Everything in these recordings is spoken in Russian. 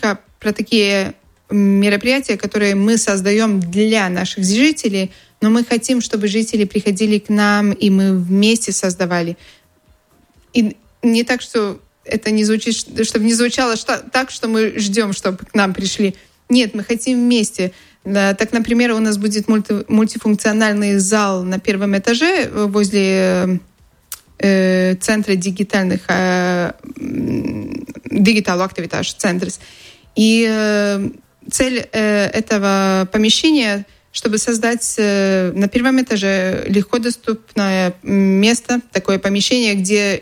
только про такие мероприятия, которые мы создаем для наших жителей, но мы хотим, чтобы жители приходили к нам, и мы вместе создавали. И не так, что это не звучит, чтобы не звучало так, что мы ждем, чтобы к нам пришли. Нет, мы хотим вместе. Так, например, у нас будет мультифункциональный зал на первом этаже возле центра дигитальных Digital Activitāšu центрс. И цель этого помещения, чтобы создать на первом этаже легко доступное место, такое помещение, где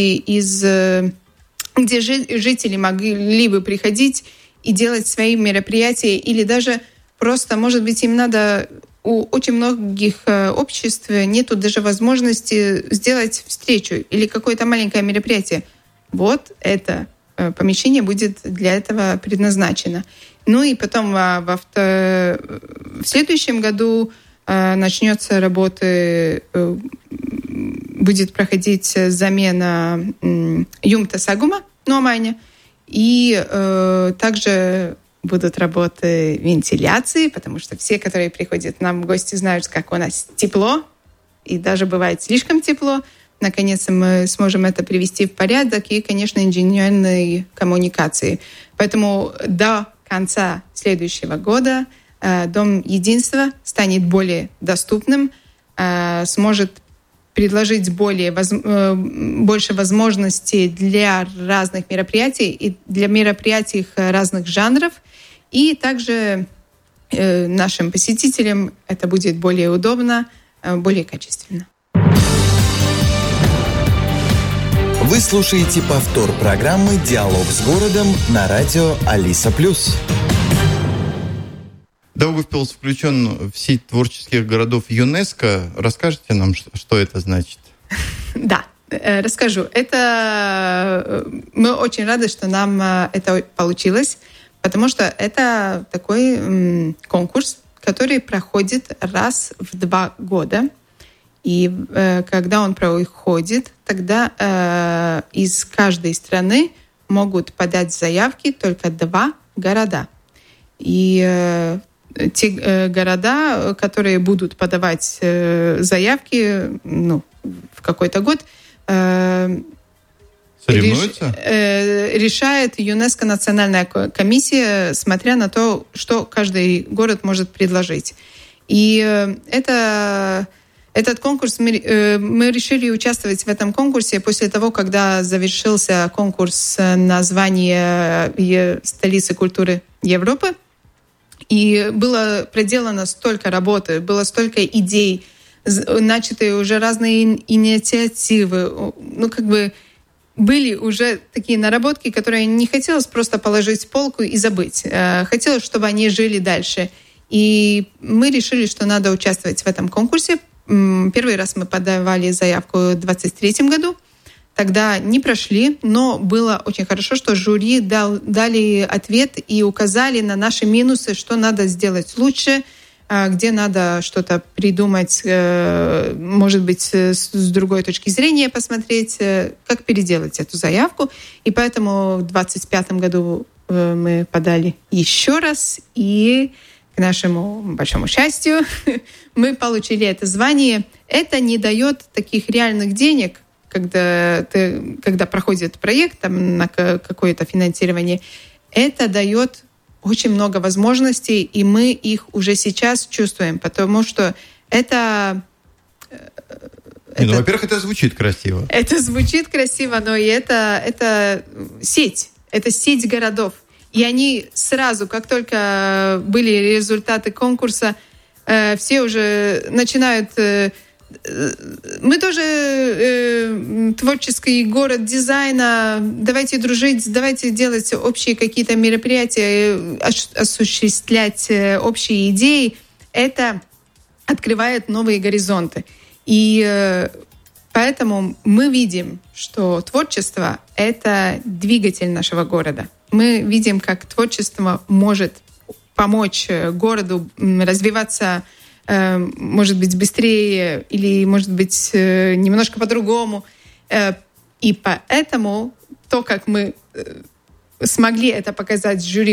где жители могли бы приходить и делать свои мероприятия, или даже просто, может быть, им надо... У очень многих обществ нету даже возможности сделать встречу или какое-то маленькое мероприятие. Вот это помещение будет для этого предназначено. Ну и потом в следующем году начнется работа, будет проходить замена Jumta Saguma Nomaiņa, и также будут работы вентиляции, потому что все, которые приходят к нам в гости, знают, как у нас тепло, и даже бывает слишком тепло. Наконец мы сможем это привести в порядок, и, конечно, инженерные коммуникации. Поэтому до конца следующего года Дом единства станет более доступным, сможет предложить больше возможностей для разных мероприятий и для мероприятий разных жанров. И также нашим посетителям это будет более удобно, более качественно. Вы слушаете повтор программы «Диалог с городом» на радио Алиса+. Даугавпилс включен в сеть творческих городов ЮНЕСКО. Расскажите нам, что это значит? Да, расскажу. Мы очень рады, что нам это получилось, потому что это такой конкурс, который проходит раз в 2 года. И когда он проходит, тогда из каждой страны могут подать заявки только 2 города. И те города, которые будут подавать заявки в какой-то год, решает ЮНЕСКО национальная комиссия, смотря на то, что каждый город может предложить. И этот конкурс, мы решили участвовать в этом конкурсе после того, когда завершился конкурс на звание столицы культуры Европы. И было проделано столько работы, было столько идей, начаты уже разные инициативы. Были уже такие наработки, которые не хотелось просто положить в полку и забыть. Хотелось, чтобы они жили дальше. И мы решили, что надо участвовать в этом конкурсе. Первый раз мы подавали заявку в 2023 году. Тогда не прошли, но было очень хорошо, что жюри дали ответ и указали на наши минусы, что надо сделать лучше, где надо что-то придумать, может быть, с другой точки зрения посмотреть, как переделать эту заявку. И поэтому в 2025 году мы подали еще раз, и к нашему большому счастью мы получили это звание. Это не дает таких реальных денег, когда проходит проект там, на какое-то финансирование. Это дает очень много возможностей, и мы их уже сейчас чувствуем, потому что во-первых, это звучит красиво. Это звучит красиво, но и это сеть. Это сеть городов. И они сразу, как только были результаты конкурса, все уже начинают... Мы тоже творческий город дизайна. Давайте дружить, давайте делать общие какие-то мероприятия, осуществлять общие идеи. Это открывает новые горизонты. И поэтому мы видим, что творчество — это двигатель нашего города. Мы видим, как творчество может помочь городу развиваться, может быть, быстрее или, может быть, немножко по-другому. И поэтому то, как мы смогли это показать жюри